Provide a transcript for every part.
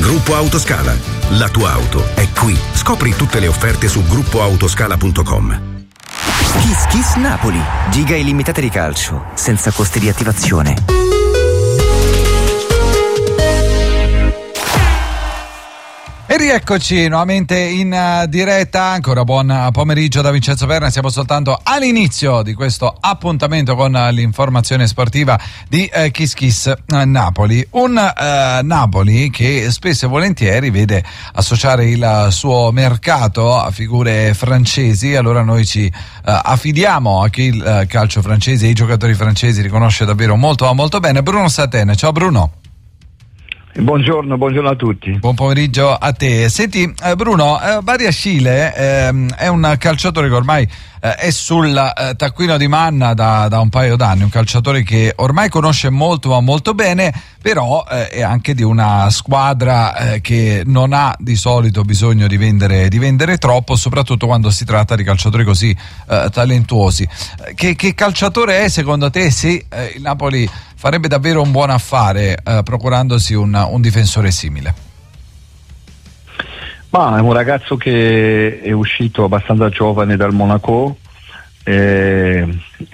Gruppo Autoscala. La tua auto è qui. Scopri tutte le offerte su gruppoautoscala.com. Kiss Kiss Napoli. Giga illimitate di calcio, senza costi di attivazione. E rieccoci nuovamente in diretta, ancora buon pomeriggio da Vincenzo Perna, siamo soltanto all'inizio di questo appuntamento con l'informazione sportiva di Kiss Kiss Napoli. Un Napoli che spesso e volentieri vede associare il suo mercato a figure francesi, allora noi ci affidiamo a chi il calcio francese e i giocatori francesi riconosce davvero molto molto bene. Bruno Satene, ciao Bruno. Buongiorno a tutti. Buon pomeriggio a te. Senti Bruno, Badiashile è un calciatore che ormai è sul taccuino di manna da un paio d'anni, un calciatore che ormai conosce molto ma molto bene, però è anche di una squadra che non ha di solito bisogno di vendere troppo, soprattutto quando si tratta di calciatori così talentuosi. Che calciatore è secondo te, se il Napoli farebbe davvero un buon affare procurandosi un difensore simile? Ma è un ragazzo che è uscito abbastanza giovane dal Monaco e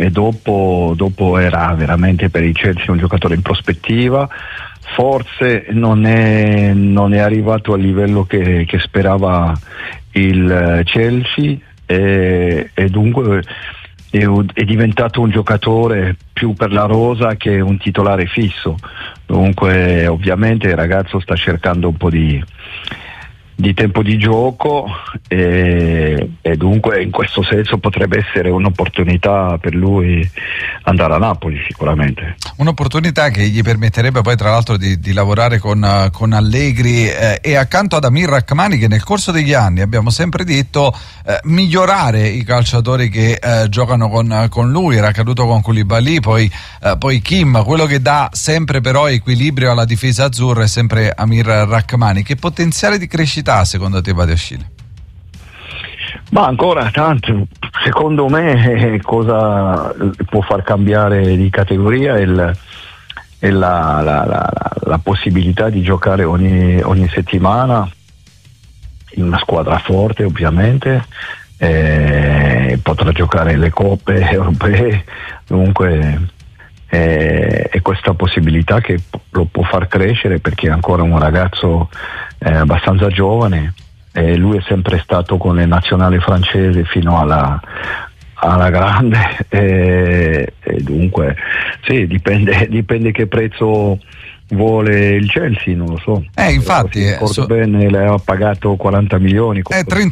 dopo era veramente per il Chelsea un giocatore in prospettiva. Forse non è arrivato al livello che sperava il Chelsea e dunque è diventato un giocatore più per la rosa che un titolare fisso. Dunque ovviamente il ragazzo sta cercando un po' di tempo di gioco e dunque in questo senso potrebbe essere un'opportunità per lui andare a Napoli, sicuramente un'opportunità che gli permetterebbe poi tra l'altro di lavorare con Allegri e accanto ad Amir Rrahmani, che nel corso degli anni abbiamo sempre detto migliorare i calciatori che giocano con lui. Era accaduto con Koulibaly, poi Kim. Quello che dà sempre però equilibrio alla difesa azzurra è sempre Amir Rrahmani. Che potenziale di crescita secondo te Badiashile? Ma ancora tanto, secondo me cosa può far cambiare di categoria è la possibilità di giocare ogni settimana in una squadra forte, ovviamente potrà giocare le coppe europee, dunque è questa possibilità che lo può far crescere, perché è ancora un ragazzo abbastanza giovane e lui è sempre stato con le nazionali francesi fino alla grande e dunque sì, dipende che prezzo vuole il Chelsea, non lo so. Infatti bene, le ha pagato 40 milioni.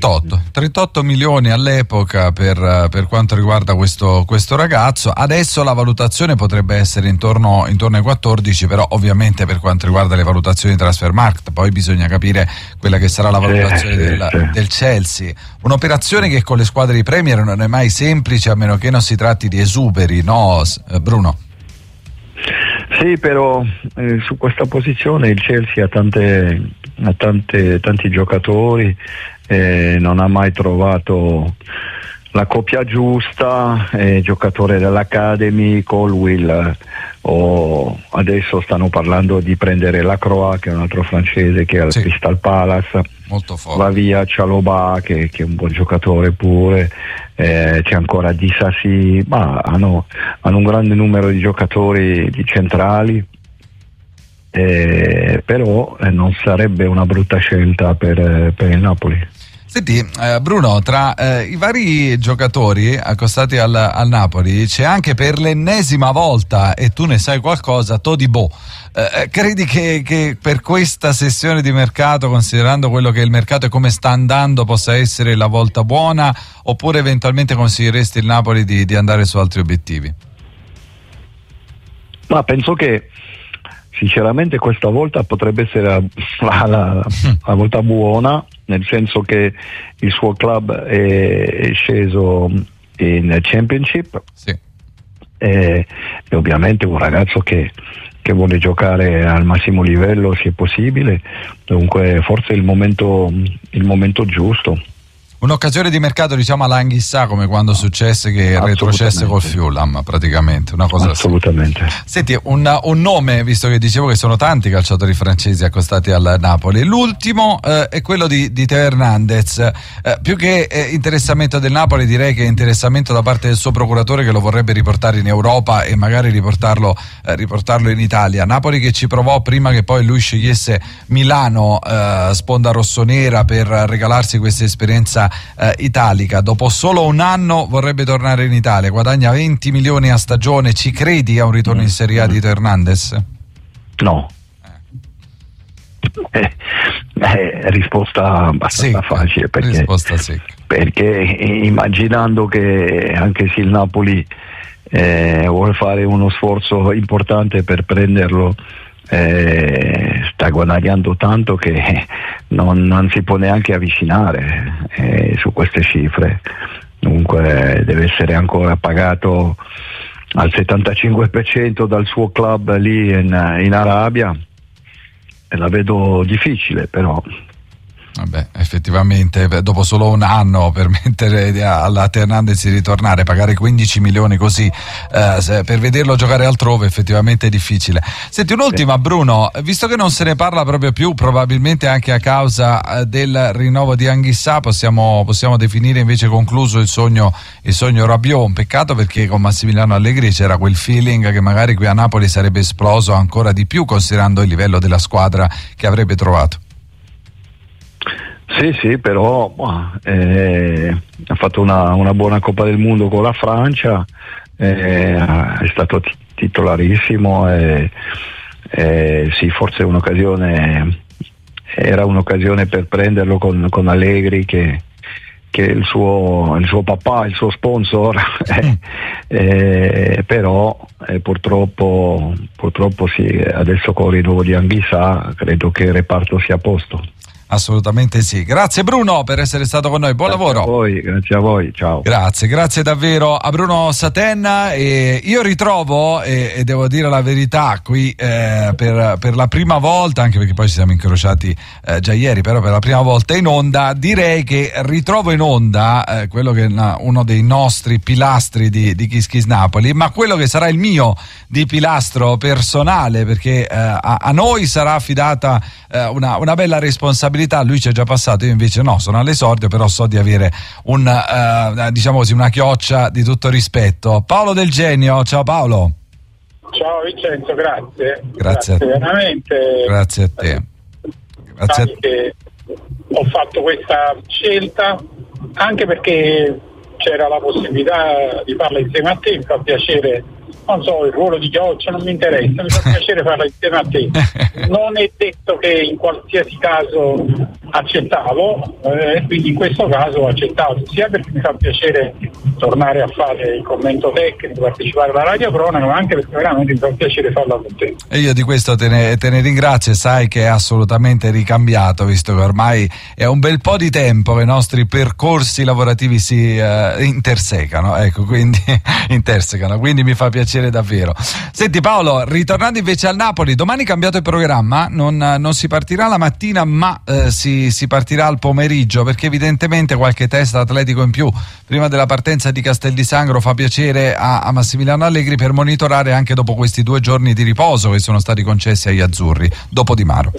38 milioni all'epoca per quanto riguarda questo ragazzo. Adesso la valutazione potrebbe essere intorno ai 14, però ovviamente per quanto riguarda le valutazioni di Transfermarkt poi bisogna capire quella che sarà la valutazione del Chelsea. Un'operazione che con le squadre di Premier non è mai semplice, a meno che non si tratti di esuberi, no Bruno? Sì, però su questa posizione il Chelsea ha tanti giocatori, non ha mai trovato la coppia giusta, giocatore dell'Academy, Colwill, adesso stanno parlando di prendere Lacroix, che è un altro francese che è al Crystal Palace, molto forte. Va via Chalobah che è un buon giocatore pure, c'è ancora Disasi, ma hanno un grande numero di giocatori di centrali, però non sarebbe una brutta scelta per il Napoli. Senti Bruno, tra i vari giocatori accostati al Napoli c'è anche per l'ennesima volta, e tu ne sai qualcosa, Todibo. Credi che per questa sessione di mercato, considerando quello che è il mercato e come sta andando, possa essere la volta buona, oppure eventualmente consiglieresti il Napoli di andare su altri obiettivi? Ma penso che sinceramente questa volta potrebbe essere la volta buona, nel senso che il suo club è sceso in Championship, sì. E ovviamente un ragazzo che vuole giocare al massimo livello se possibile, dunque forse è il momento giusto. Un'occasione di mercato, diciamo, alla Anghissà, come quando successe che retrocesse col Fulham, praticamente, una cosa assolutamente. Senti, un nome, visto che dicevo che sono tanti calciatori francesi accostati al Napoli, l'ultimo è quello di Teo Hernandez. Più che interessamento del Napoli, direi che interessamento da parte del suo procuratore, che lo vorrebbe riportare in Europa e magari riportarlo in Italia. Napoli che ci provò prima che poi lui scegliesse Milano, sponda rossonera, per regalarsi questa esperienza italica. Dopo solo un anno vorrebbe tornare in Italia, guadagna 20 milioni a stagione. Ci credi a un ritorno in Serie A di Teo Hernandez? No. Risposta abbastanza facile, perché immaginando che anche se il Napoli vuole fare uno sforzo importante per prenderlo, sta guadagnando tanto che non si può neanche avvicinare su queste cifre. Dunque deve essere ancora pagato al 75% dal suo club lì in Arabia, e la vedo difficile, però. Vabbè, effettivamente dopo solo un anno permettere alla Teo Hernandez di ritornare, pagare 15 milioni così per vederlo giocare altrove, effettivamente è difficile. Senti, un'ultima, Bruno, visto che non se ne parla proprio più, probabilmente anche a causa del rinnovo di Anghissà, possiamo definire invece concluso il sogno Rabiot. Un peccato, perché con Massimiliano Allegri c'era quel feeling che magari qui a Napoli sarebbe esploso ancora di più, considerando il livello della squadra che avrebbe trovato. Sì, però ha fatto una buona Coppa del Mondo con la Francia, è stato titolarissimo, sì, forse era un'occasione per prenderlo con Allegri, che è il suo papà, il suo sponsor, però purtroppo sì, adesso con il rinnovo di Anghissà credo che il reparto sia a posto. Assolutamente sì. Grazie Bruno per essere stato con noi, buon lavoro. Grazie a voi, ciao. Grazie davvero a Bruno Satenna. E io ritrovo, e devo dire la verità, qui per la prima volta, anche perché poi ci siamo incrociati già ieri, però per la prima volta in onda, direi che ritrovo in onda quello che è uno dei nostri pilastri di Kiss Kiss Napoli, ma quello che sarà il mio di pilastro personale, perché a noi sarà affidata una bella responsabilità. Lui ci è già passato, io invece no, sono all'esordio, però so di avere diciamo così, una chioccia di tutto rispetto. Paolo Del Genio, ciao Paolo. Ciao Vincenzo, grazie veramente. Grazie a te. Grazie. Che ho fatto questa scelta anche perché c'era la possibilità di farla insieme a te, mi fa piacere. Non so, il ruolo di Chioccia non mi interessa, mi fa piacere farla insieme a te. Non è detto che in qualsiasi caso accettavo, quindi in questo caso ho accettato, sia perché mi fa piacere tornare a fare il commento tecnico, partecipare alla radio cronaca, ma anche perché veramente mi fa piacere farla con te. E io di questo te ne ringrazio, e sai che è assolutamente ricambiato, visto che ormai è un bel po' di tempo che i nostri percorsi lavorativi si intersecano, quindi mi fa piacere davvero. Senti Paolo, ritornando invece al Napoli, domani cambiato il programma, non si partirà la mattina, ma si partirà al pomeriggio, perché evidentemente qualche test atletico in più prima della partenza di Castel di Sangro fa piacere a Massimiliano Allegri, per monitorare anche dopo questi 2 giorni di riposo che sono stati concessi agli azzurri dopo Di Maro.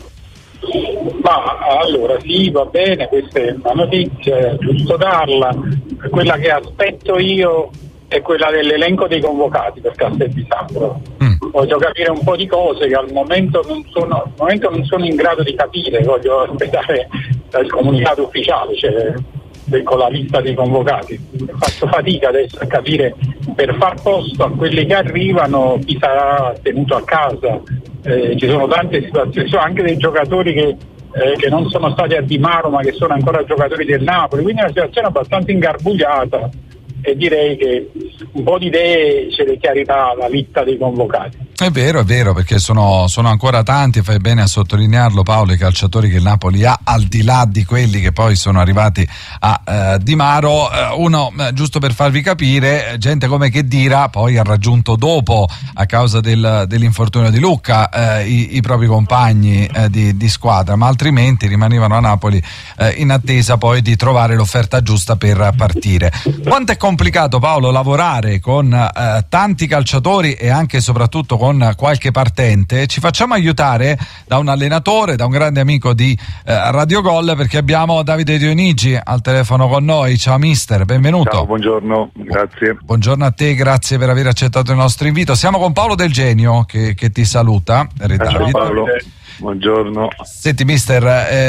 Ma allora sì, va bene, questa è una notizia, è giusto darla. Quella che aspetto io è quella dell'elenco dei convocati per Castel di Sangro. Voglio capire un po' di cose che al momento non sono in grado di capire, voglio aspettare il comunicato ufficiale, cioè con la lista dei convocati. Faccio fatica adesso a capire, per far posto a quelli che arrivano, chi sarà tenuto a casa. Ci sono tante situazioni, sono anche dei giocatori che non sono stati a Di Maro ma che sono ancora giocatori del Napoli, quindi è una situazione abbastanza ingarbugliata, e direi che un po' di idee ce le chiarirà la lista dei convocati. È vero, perché sono ancora tanti, fai bene a sottolinearlo Paolo, i calciatori che il Napoli ha, al di là di quelli che poi sono arrivati a Di Maro. Uno, giusto per farvi capire, gente come Khedira poi ha raggiunto dopo, a causa dell'infortunio di Lucca, i propri compagni di squadra, ma altrimenti rimanevano a Napoli in attesa poi di trovare l'offerta giusta per partire. Quanto è complicato, Paolo, lavorare con tanti calciatori e anche e soprattutto con qualche partente? Ci facciamo aiutare da un allenatore, da un grande amico di Radio Gol, perché abbiamo Davide Dionigi al telefono con noi. Ciao mister, benvenuto. Ciao, buongiorno, grazie. Buongiorno a te, grazie per aver accettato il nostro invito. Siamo con Paolo Del Genio che ti saluta. Ciao Paolo. Buongiorno. Senti mister,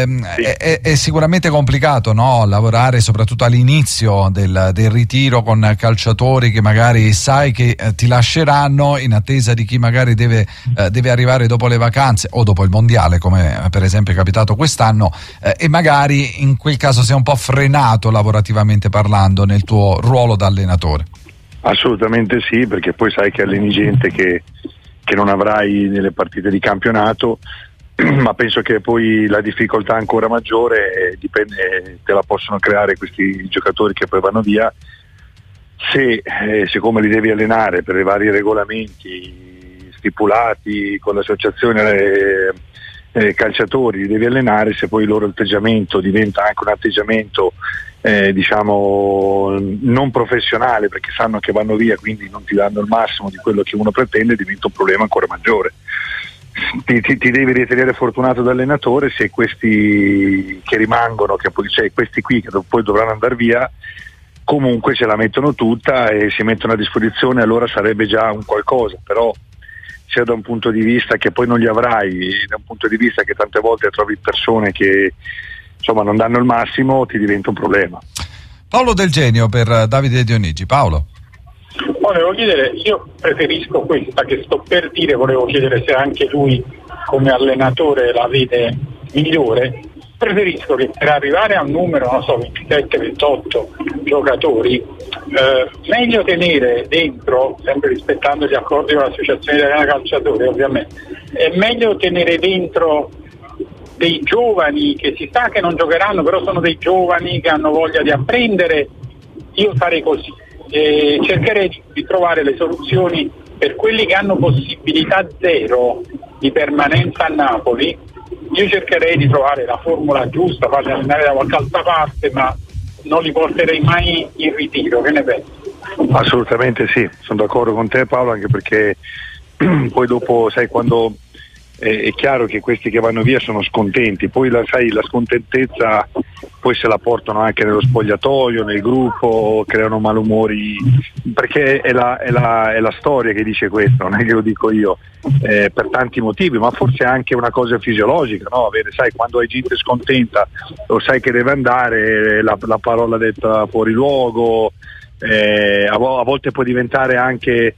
è sicuramente complicato, no? Lavorare soprattutto all'inizio del ritiro con calciatori che magari sai che ti lasceranno in attesa di chi magari deve arrivare dopo le vacanze o dopo il mondiale, come per esempio è capitato quest'anno, e magari in quel caso sei un po' frenato lavorativamente parlando nel tuo ruolo da allenatore. Assolutamente sì, perché poi sai che alleni gente che non avrai nelle partite di campionato, ma penso che poi la difficoltà ancora maggiore dipende, te la possono creare questi giocatori che poi vanno via se siccome li devi allenare per i vari regolamenti stipulati con l'associazione calciatori, li devi allenare, se poi il loro atteggiamento diventa anche un atteggiamento diciamo non professionale, perché sanno che vanno via, quindi non ti danno il massimo di quello che uno pretende, diventa un problema ancora maggiore. Ti devi ritenere fortunato da allenatore se questi che rimangono, questi qui che poi dovranno andare via, comunque ce la mettono tutta e si mettono a disposizione, allora sarebbe già un qualcosa. Però sia da un punto di vista che poi non li avrai, da un punto di vista che tante volte trovi persone che insomma non danno il massimo, ti diventa un problema. Paolo Del Genio per Davide Dionigi. Paolo. Volevo chiedere, io preferisco questa che sto per dire, volevo chiedere se anche lui come allenatore la vede migliore. Preferisco che per arrivare a un numero, 27-28 giocatori, meglio tenere dentro, sempre rispettando gli accordi con l'Associazione Italiana Calciatori ovviamente, è meglio tenere dentro dei giovani che si sa che non giocheranno, però sono dei giovani che hanno voglia di apprendere. Io farei così. Cercherei di trovare le soluzioni per quelli che hanno possibilità zero di permanenza a Napoli. Io cercherei di trovare la formula giusta, farli allenare da qualche altra parte, ma non li porterei mai in ritiro. Che ne pensi? Assolutamente sì, sono d'accordo con te Paolo, anche perché poi dopo sai quando è chiaro che questi che vanno via sono scontenti, poi la scontentezza poi se la portano anche nello spogliatoio, nel gruppo, creano malumori, perché è la storia che dice questo, non è che lo dico io, per tanti motivi, ma forse è anche una cosa fisiologica, no? Sai, quando hai gente scontenta o sai che deve andare, la parola detta fuori luogo, a volte può diventare anche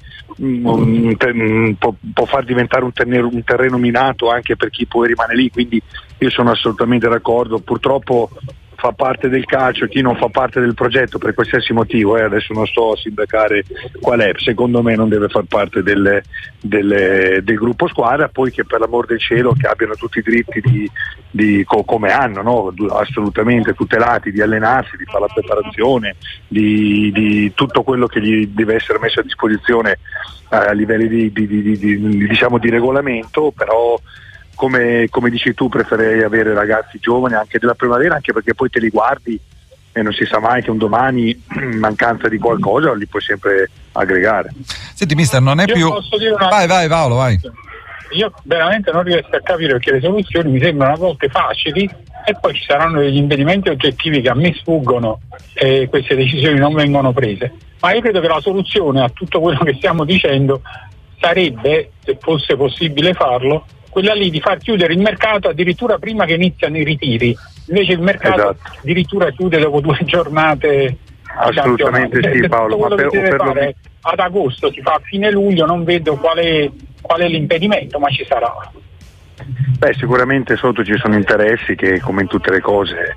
può far diventare un terreno minato anche per chi poi rimane lì, quindi io sono assolutamente d'accordo. Purtroppo fa parte del calcio chi non fa parte del progetto per qualsiasi motivo, adesso non sto a sindacare qual è, secondo me non deve far parte del gruppo squadra, poi che per l'amor del cielo che abbiano tutti i diritti come hanno, no? Assolutamente tutelati, di allenarsi, di fare la preparazione, di tutto quello che gli deve essere messo a disposizione a livelli di regolamento, però come dici tu preferirei avere ragazzi giovani anche della primavera, anche perché poi te li guardi e non si sa mai che un domani in mancanza di qualcosa li puoi sempre aggregare. Senti mister, non è più... Vai Paolo, vai. Io veramente non riesco a capire, perché le soluzioni mi sembrano a volte facili e poi ci saranno degli impedimenti oggettivi che a me sfuggono e queste decisioni non vengono prese. Ma io credo che la soluzione a tutto quello che stiamo dicendo sarebbe, se fosse possibile farlo, quella lì di far chiudere il mercato addirittura prima che iniziano i ritiri. Invece il mercato addirità chiude dopo 2 giornate. Assolutamente sì Paolo, ma ad agosto si fa a fine luglio, non vedo qual è l'impedimento, ma ci sarà. Beh, sicuramente sotto ci sono interessi che come in tutte le cose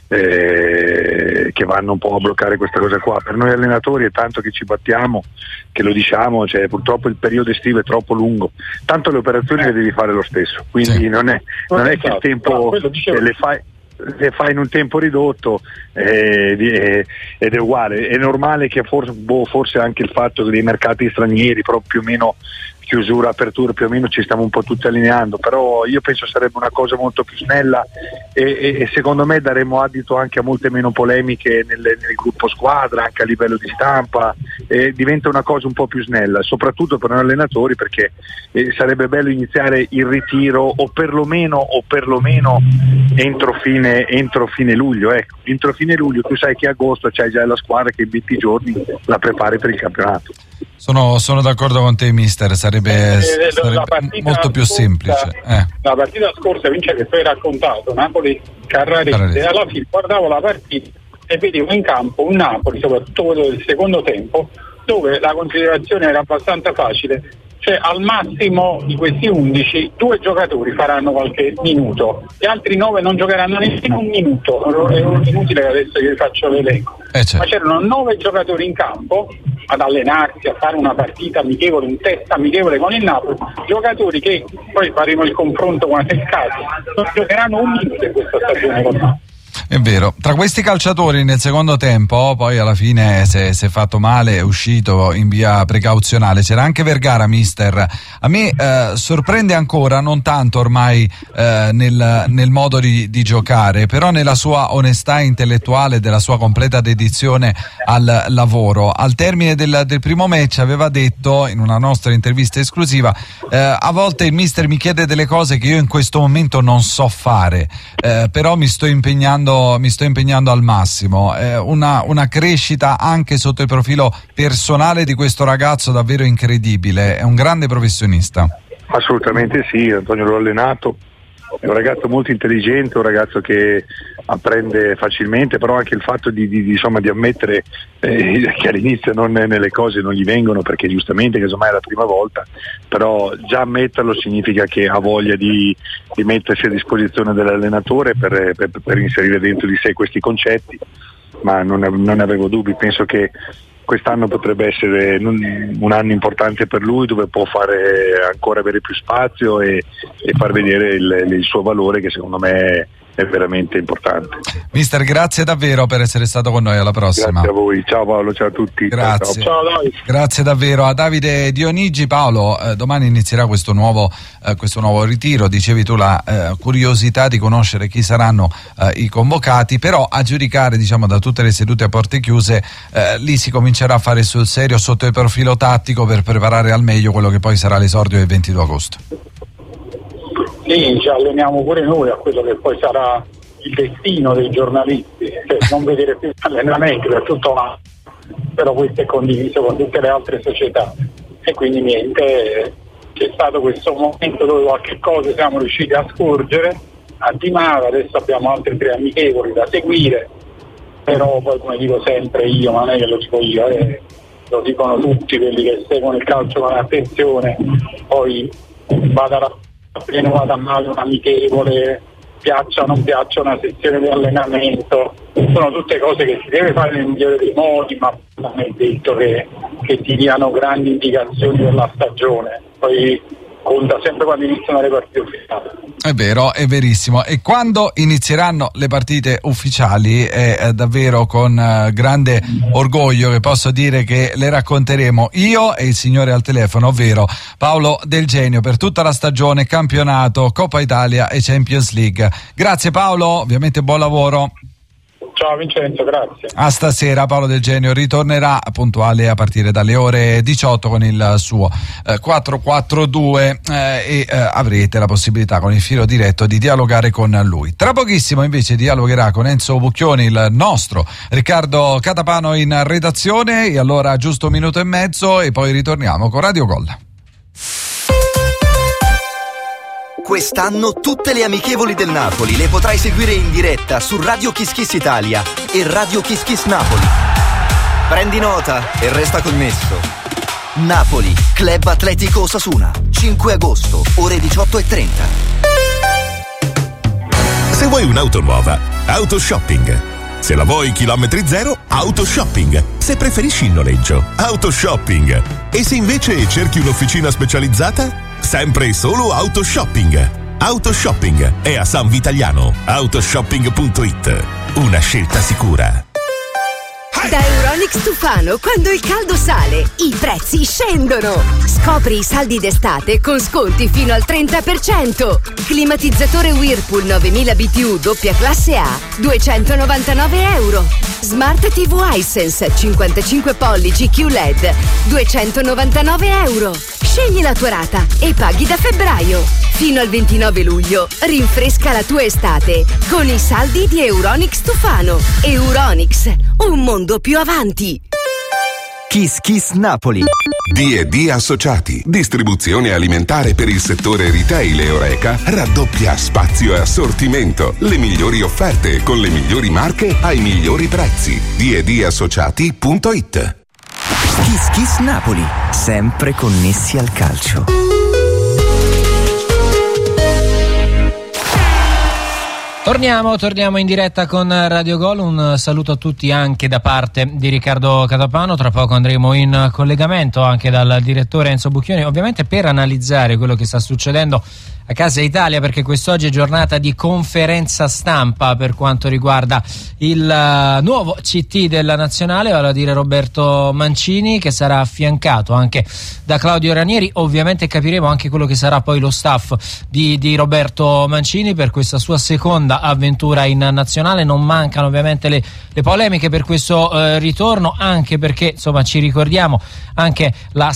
che vanno un po' a bloccare questa cosa qua. Per noi allenatori è tanto che ci battiamo, che lo diciamo, cioè purtroppo il periodo estivo è troppo lungo, tanto le operazioni le devi fare lo stesso, quindi non è che il tempo le fai in un tempo ridotto ed è uguale. È normale che forse anche il fatto che dei mercati stranieri, però più o meno chiusura, apertura, più o meno ci stiamo un po' tutti allineando, però io penso sarebbe una cosa molto più snella e secondo me daremo adito anche a molte meno polemiche nel gruppo squadra, anche a livello di stampa, diventa una cosa un po' più snella, soprattutto per noi allenatori, perché sarebbe bello iniziare il ritiro o perlomeno entro fine luglio. Entro fine luglio tu sai che agosto c'hai già la squadra che in 20 giorni la prepari per il campionato. Sono d'accordo con te, mister, sarebbe molto più semplice. La partita scorsa, Vince, che tu hai raccontato, Napoli-Carrarese, alla fine guardavo la partita e vedevo in campo un Napoli, soprattutto quello del secondo tempo, dove la considerazione era abbastanza facile. Cioè al massimo di questi 11 2 giocatori faranno qualche minuto, gli altri 9 non giocheranno nemmeno un minuto. È inutile che adesso io vi faccio l'elenco, certo. Ma c'erano 9 giocatori in campo ad allenarsi, a fare una partita amichevole, un test amichevole con il Napoli, giocatori che poi faremo il confronto quando è il caso, non giocheranno un minuto in questa stagione con Napoli. È vero, tra questi calciatori nel secondo tempo poi alla fine si è fatto male, è uscito in via precauzionale, c'era anche Vergara, mister. A me sorprende ancora, non tanto ormai nel modo di giocare, però nella sua onestà intellettuale, della sua completa dedizione al lavoro. Al termine del primo match aveva detto in una nostra intervista esclusiva, a volte il mister mi chiede delle cose che io in questo momento non so fare, però mi sto impegnando al massimo. Una crescita anche sotto il profilo personale di questo ragazzo davvero incredibile, è un grande professionista. Assolutamente sì, Antonio l'ho allenato, è un ragazzo molto intelligente, un ragazzo che apprende facilmente, però anche il fatto di ammettere che all'inizio nelle cose non gli vengono, perché giustamente casomai è la prima volta, però già ammetterlo significa che ha voglia di mettersi a disposizione dell'allenatore per inserire dentro di sé questi concetti, ma non ne avevo dubbi. Penso che quest'anno potrebbe essere un anno importante per lui, dove può fare ancora avere più spazio e far vedere il suo valore, che secondo me è veramente importante. Mister, grazie davvero per essere stato con noi, alla prossima. Grazie a voi, ciao Paolo, ciao a tutti. Grazie. Ciao Davide. Grazie davvero a Davide Dionigi. Paolo, domani inizierà questo nuovo ritiro, dicevi tu la curiosità di conoscere chi saranno i convocati, però a giudicare da tutte le sedute a porte chiuse lì si comincerà a fare sul serio sotto il profilo tattico per preparare al meglio quello che poi sarà l'esordio del 22 agosto. Sì, ci alleniamo pure noi a quello che poi sarà il destino dei giornalisti, cioè non vedere più allenamenti per tutto l'anno, però questo è condiviso con tutte le altre società e quindi niente, c'è stato questo momento dove qualche cosa siamo riusciti a scorgere a Dimara, adesso abbiamo altri 3 amichevoli da seguire, però poi come dico sempre io, ma non è che lo dico io, lo dicono tutti quelli che seguono il calcio con attenzione, poi vada a male un amichevole, piaccia o non piaccia una sezione di allenamento, sono tutte cose che si deve fare nel migliore dei modi, ma non è detto che ti diano grandi indicazioni della stagione, poi conta sempre quando iniziano le partite ufficiali. È vero, è verissimo, e quando inizieranno le partite ufficiali è davvero con grande orgoglio che posso dire che le racconteremo io e il signore al telefono, ovvero Paolo Del Genio, per tutta la stagione, campionato, Coppa Italia e Champions League. Grazie Paolo, ovviamente buon lavoro. Ciao Vincenzo, grazie. A stasera Paolo Del Genio ritornerà puntuale a partire dalle ore 18 con il suo 442 e avrete la possibilità con il filo diretto di dialogare con lui. Tra pochissimo invece dialogherà con Enzo Bucchioni il nostro Riccardo Catapano in redazione, e allora giusto un minuto e mezzo e poi ritorniamo con Radio Gol. Quest'anno tutte le amichevoli del Napoli le potrai seguire in diretta su Radio Kiss Kiss Italia e Radio Kiss Kiss Napoli. Prendi nota e resta connesso. Napoli, Club Atletico Osasuna, 5 agosto, ore 18:30. Se vuoi un'auto nuova, Autoshopping. Se la vuoi chilometri zero, Autoshopping. Se preferisci il noleggio, Autoshopping. E se invece cerchi un'officina specializzata, sempre e solo Autoshopping. Autoshopping è a San Vitaliano. Autoshopping.it. Una scelta sicura. Da Euronics Tufano, quando il caldo sale, i prezzi scendono. Scopri i saldi d'estate con sconti fino al 30%. Climatizzatore Whirlpool 9000 BTU doppia classe A, €299. Smart TV Hisense 55 pollici QLED, €299. Scegli la tua rata e paghi da febbraio. Fino al 29 luglio, rinfresca la tua estate con i saldi di Euronics Tufano. Euronics, un mondo più avanti. Kiss Kiss Napoli. D&D Associati, distribuzione alimentare per il settore retail e Horeca, raddoppia spazio e assortimento, le migliori offerte con le migliori marche ai migliori prezzi. D&Dassociati.it. Kiss Kiss Napoli, sempre connessi al calcio. Torniamo in diretta con Radio Gol. Un saluto a tutti anche da parte di Riccardo Catapano. Tra poco andremo in collegamento anche dal direttore Enzo Bucchioni, ovviamente per analizzare quello che sta succedendo a Casa Italia, perché quest'oggi è giornata di conferenza stampa per quanto riguarda il nuovo CT della Nazionale, vale a dire Roberto Mancini, che sarà affiancato anche da Claudio Ranieri. Ovviamente capiremo anche quello che sarà poi lo staff di Roberto Mancini per questa sua seconda avventura in Nazionale. Non mancano ovviamente le polemiche per questo ritorno, anche perché insomma ci ricordiamo anche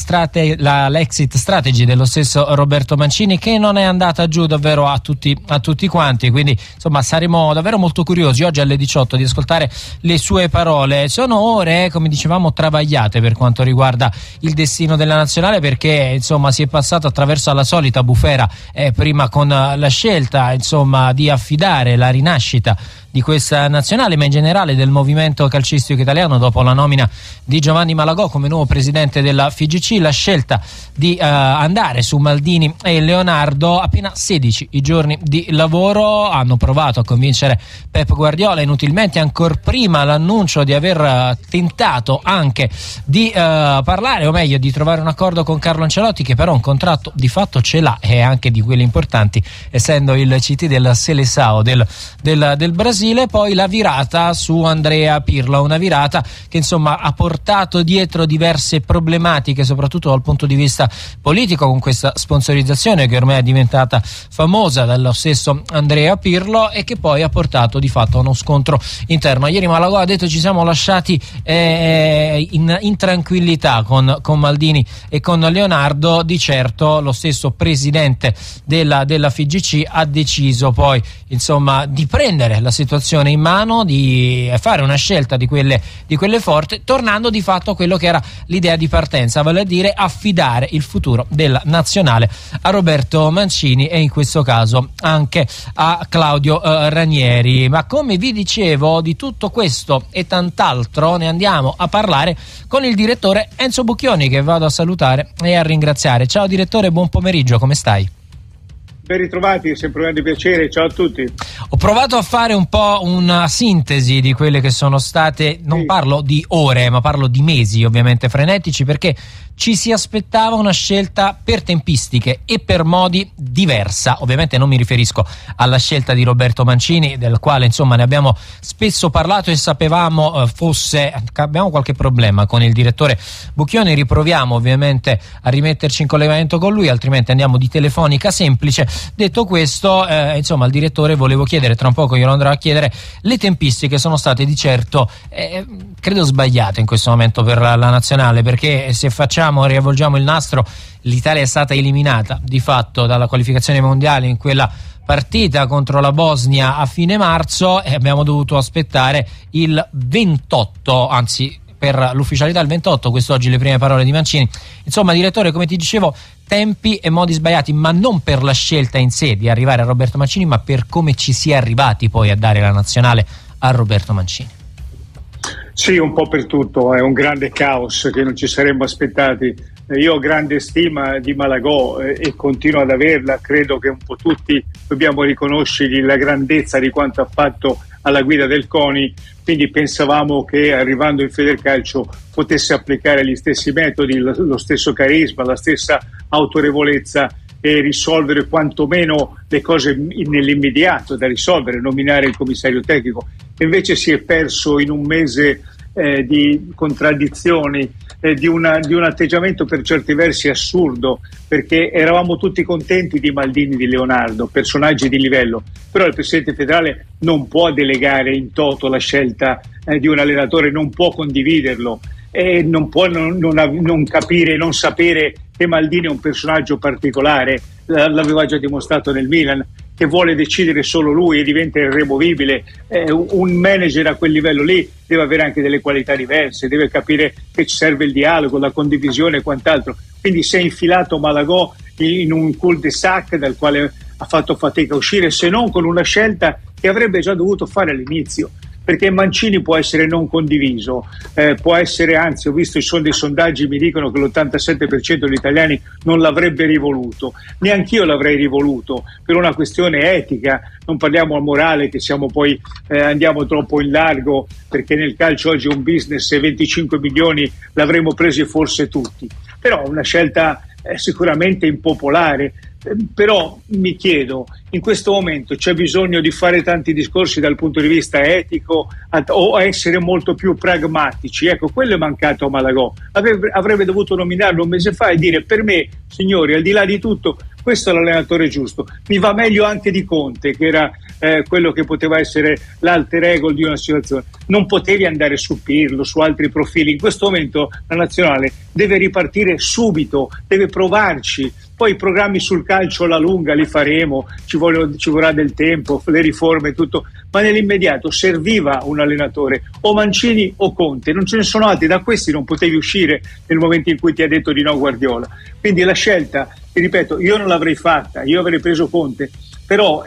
l'exit strategy dello stesso Roberto Mancini, che non è andata giù davvero a tutti quanti, quindi insomma saremo davvero molto curiosi oggi alle 18 di ascoltare le sue parole. Sono ore, come dicevamo, travagliate per quanto riguarda il destino della Nazionale, perché insomma si è passato attraverso la solita bufera, prima con la scelta insomma di affidare la rinascita di questa Nazionale, ma in generale del movimento calcistico italiano dopo la nomina di Giovanni Malagò come nuovo presidente della FIGC, la scelta di andare su Maldini e Leonardo. Appena 16 i giorni di lavoro, hanno provato a convincere Pep Guardiola inutilmente, ancor prima l'annuncio di aver tentato anche di parlare, o meglio di trovare un accordo con Carlo Ancelotti, che però un contratto di fatto ce l'ha, e anche di quelli importanti, essendo il CT del Seleção del Brasile. Poi la virata su Andrea Pirlo, una virata che insomma ha portato dietro diverse problematiche, soprattutto dal punto di vista politico, con questa sponsorizzazione che ormai è diventata famosa dallo stesso Andrea Pirlo, e che poi ha portato di fatto a uno scontro interno. Ieri Malagò ha detto: ci siamo lasciati in tranquillità con Maldini e con Leonardo. Di certo lo stesso presidente della FIGC ha deciso poi insomma di prendere la situazione in mano, di fare una scelta di quelle forti, tornando di fatto a quello che era l'idea di partenza, vale a dire affidare il futuro della Nazionale a Roberto Mancini e in questo caso anche a Claudio Ranieri. Ma come vi dicevo, di tutto questo e tant'altro ne andiamo a parlare con il direttore Enzo Bucchioni, che vado a salutare e a ringraziare. Ciao direttore, buon pomeriggio, come stai? Ben ritrovati, è sempre un grande piacere, ciao a tutti. Ho provato a fare un po' una sintesi di quelle che sono state, non parlo di ore, ma parlo di mesi ovviamente frenetici, perché ci si aspettava una scelta per tempistiche e per modi diversa. Ovviamente non mi riferisco alla scelta di Roberto Mancini, del quale insomma ne abbiamo spesso parlato e sapevamo abbiamo qualche problema con il direttore Bucchioni. Riproviamo ovviamente a rimetterci in collegamento con lui, altrimenti andiamo di telefonica semplice. Detto questo, insomma al direttore volevo chiedere, tra un poco glielo andrò a chiedere, le tempistiche sono state di certo credo sbagliate in questo momento per la Nazionale, perché se riavvolgiamo il nastro, l'Italia è stata eliminata di fatto dalla qualificazione mondiale in quella partita contro la Bosnia a fine marzo, e abbiamo dovuto aspettare il 28, anzi per l'ufficialità il 28, quest'oggi le prime parole di Mancini. Insomma direttore, come ti dicevo, tempi e modi sbagliati, ma non per la scelta in sé di arrivare a Roberto Mancini, ma per come ci si è arrivati poi a dare la Nazionale a Roberto Mancini. Sì, un po' per tutto, è un grande caos che non ci saremmo aspettati. Io ho grande stima di Malagò e continuo ad averla, credo che un po' tutti dobbiamo riconoscergli la grandezza di quanto ha fatto alla guida del CONI, quindi pensavamo che arrivando in Federcalcio potesse applicare gli stessi metodi, lo stesso carisma, la stessa autorevolezza e risolvere quantomeno le cose nell'immediato da risolvere, nominare il commissario tecnico. Invece si è perso in un mese di contraddizioni, di un atteggiamento per certi versi assurdo, perché eravamo tutti contenti di Maldini, di Leonardo, personaggi di livello, però il Presidente federale non può delegare in toto la scelta di un allenatore, non può condividerlo e non può non capire, non sapere che Maldini è un personaggio particolare, l'aveva già dimostrato nel Milan, che vuole decidere solo lui e diventa irremovibile. Un manager a quel livello lì deve avere anche delle qualità diverse, deve capire che ci serve il dialogo, la condivisione e quant'altro. Quindi si è infilato Malagò in un cul-de-sac dal quale ha fatto fatica a uscire, se non con una scelta che avrebbe già dovuto fare all'inizio, perché Mancini può essere non condiviso, può essere, anzi ho visto dei sondaggi mi dicono che l'87% degli italiani non l'avrebbe rivoluto, neanch'io l'avrei rivoluto per una questione etica, non parliamo al morale che siamo poi andiamo troppo in largo, perché nel calcio oggi è un business e 25 milioni l'avremmo presi forse tutti, però una scelta sicuramente impopolare. Però mi chiedo, in questo momento c'è bisogno di fare tanti discorsi dal punto di vista etico o essere molto più pragmatici? Ecco, quello è mancato a Malagò. Avrebbe dovuto nominarlo un mese fa e dire: per me, signori, al di là di tutto, questo è l'allenatore giusto. Mi va meglio anche di Conte, che era quello che poteva essere l'alter ego di una situazione. Non potevi andare su Pirlo, su altri profili. In questo momento la nazionale deve ripartire subito, deve provarci. Poi i programmi sul calcio alla lunga li faremo, ci vorrà del tempo, le riforme, tutto, ma nell'immediato serviva un allenatore, o Mancini o Conte, non ce ne sono altri, da questi non potevi uscire nel momento in cui ti ha detto di no Guardiola. Quindi la scelta, ti ripeto, io non l'avrei fatta, io avrei preso Conte, però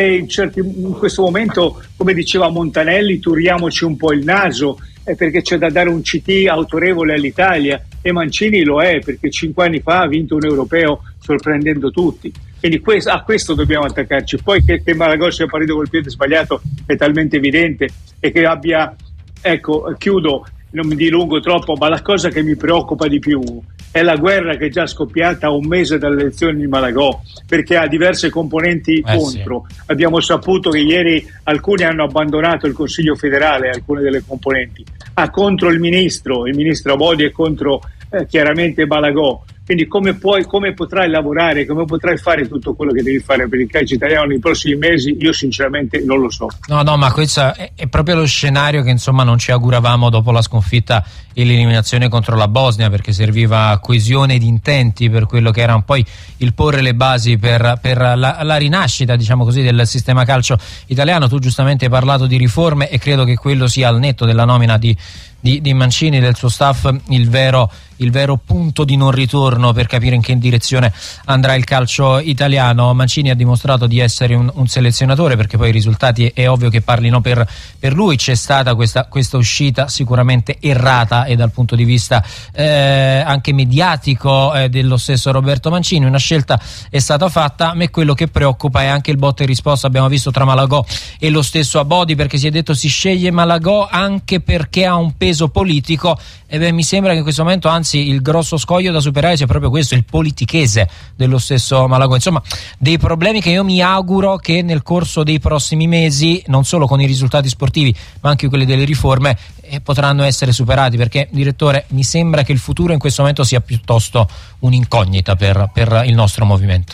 in questo momento, come diceva Montanelli, turiamoci un po' il naso, perché c'è da dare un CT autorevole all'Italia, e Mancini lo è, perché 5 anni fa ha vinto un europeo sorprendendo tutti, quindi a questo dobbiamo attaccarci. Poi che Malagò sia partito col piede sbagliato è talmente evidente, e che abbia, ecco, chiudo, non mi dilungo troppo, ma la cosa che mi preoccupa di più è la guerra che è già scoppiata a un mese dalle elezioni di Malagò, perché ha diverse componenti contro. Sì. Abbiamo saputo che ieri alcuni hanno abbandonato il Consiglio federale, alcune delle componenti. Ha contro il ministro Abodi, e contro chiaramente Malagò. Quindi come potrai lavorare, come potrai fare tutto quello che devi fare per il calcio italiano nei prossimi mesi? Io sinceramente non lo so. No, ma questo è proprio lo scenario che insomma non ci auguravamo dopo la sconfitta e l'eliminazione contro la Bosnia, perché serviva coesione di intenti per quello che era poi il porre le basi per la rinascita, diciamo così, del sistema calcio italiano. Tu giustamente hai parlato di riforme, e credo che quello sia, al netto della nomina di Mancini e del suo staff, il vero punto di non ritorno per capire in che direzione andrà il calcio italiano. Mancini ha dimostrato di essere un selezionatore, perché poi i risultati è ovvio che parlino per lui. C'è stata questa uscita sicuramente errata, e dal punto di vista anche mediatico dello stesso Roberto Mancini una scelta è stata fatta. A me quello che preoccupa è anche il botta e risposta, abbiamo visto, tra Malagò e lo stesso Abodi, perché si è detto si sceglie Malagò anche perché ha un peso politico, e mi sembra che in questo momento, anzi, il grosso scoglio da superare sia proprio questo, il politichese dello stesso Malagò. Insomma, dei problemi che io mi auguro che nel corso dei prossimi mesi, non solo con i risultati sportivi ma anche quelli delle riforme, potranno essere superati, perché, direttore, mi sembra che il futuro in questo momento sia piuttosto un'incognita per il nostro movimento.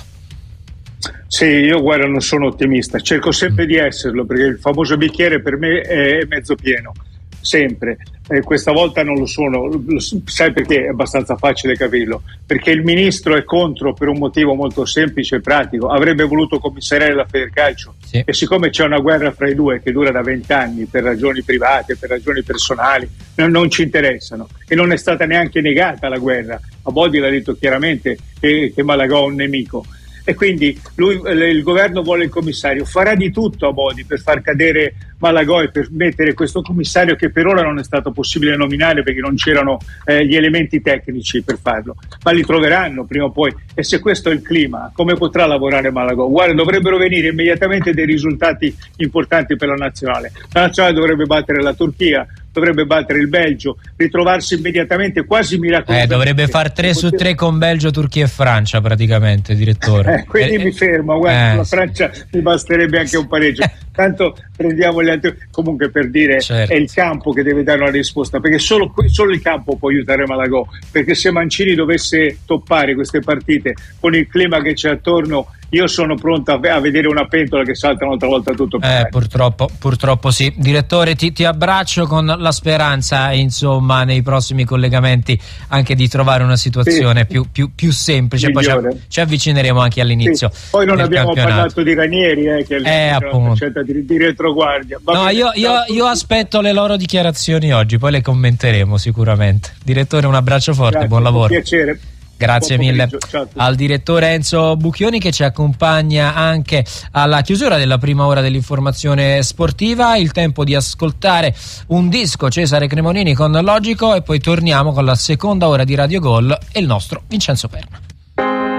Sì, io guarda, non sono ottimista, cerco sempre di esserlo, perché il famoso bicchiere per me è mezzo pieno, sempre. Questa volta non lo sono, sai perché? È abbastanza facile capirlo, perché il ministro è contro per un motivo molto semplice e pratico. Avrebbe voluto commissariare la Federcalcio, sì. E siccome c'è una guerra fra i due che dura da 20 anni per ragioni private, per ragioni personali, non ci interessano, e non è stata neanche negata la guerra. Abodi l'ha detto chiaramente che Malagò è un nemico. e quindi il governo vuole il commissario, farà di tutto a modi per far cadere Malagò e per mettere questo commissario che per ora non è stato possibile nominare perché non c'erano gli elementi tecnici per farlo, ma li troveranno prima o poi. E se questo è il clima, come potrà lavorare Malagò? Guarda, dovrebbero venire immediatamente dei risultati importanti per la nazionale dovrebbe battere la Turchia, dovrebbe battere il Belgio, ritrovarsi immediatamente quasi miracolosamente. Dovrebbe far 3 su 3 con Belgio, Turchia e Francia praticamente, direttore. Quindi mi fermo, guarda, la Francia mi basterebbe anche un pareggio. Tanto prendiamo gli altri. Comunque, per dire, certo, è il campo che deve dare una risposta, perché solo il campo può aiutare Malagò, perché se Mancini dovesse toppare queste partite con il clima che c'è attorno, io sono pronto a vedere una pentola che salta un'altra volta tutto. Purtroppo sì. Direttore, ti abbraccio con la speranza, insomma, nei prossimi collegamenti anche di trovare una situazione più semplice. Migliore. Poi ci avvicineremo anche all'inizio. Sì. Poi non abbiamo parlato di Ranieri, che è appunto di retroguardia. Io aspetto le loro dichiarazioni oggi, poi le commenteremo sicuramente. Direttore, un abbraccio forte. Grazie, buon lavoro. Piacere. Grazie mille al direttore Enzo Bucchioni, che ci accompagna anche alla chiusura della prima ora dell'informazione sportiva. Il tempo di ascoltare un disco, Cesare Cremonini con Logico, e poi torniamo con la seconda ora di Radio Gol e il nostro Vincenzo Perna.